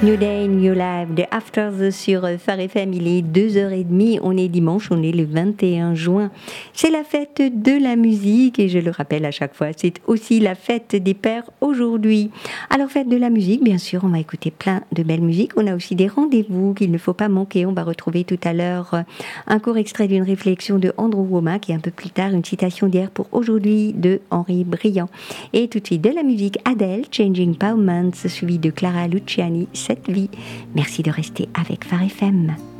New Day, New Life de After the sur Phare FM. Il est 2h30, on est dimanche, on est le 21 juin. C'est la fête de la musique et je le rappelle à chaque fois, c'est aussi la fête des pères aujourd'hui. Alors fête de la musique, bien sûr, on va écouter plein de belles musiques. On a aussi des rendez-vous qu'il ne faut pas manquer. On va retrouver tout à l'heure un court extrait d'une réflexion de Andrew Womack et un peu plus tard une citation d'hier pour aujourd'hui de Henri Briand. Et tout de suite de la musique, Adele, Changing Moments, suivi de Clara Luciani, Cette vie. Merci de rester avec Phare FM.